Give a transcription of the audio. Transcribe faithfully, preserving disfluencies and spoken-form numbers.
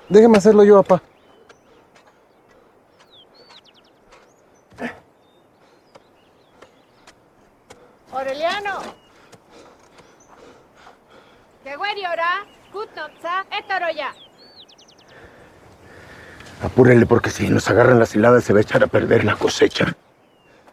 Déjeme hacerlo yo, papá. Aureliano. ¿Qué güey ahora? Kutnotza, etaro ya. Apúrele porque si nos agarran las heladas se va a echar a perder la cosecha.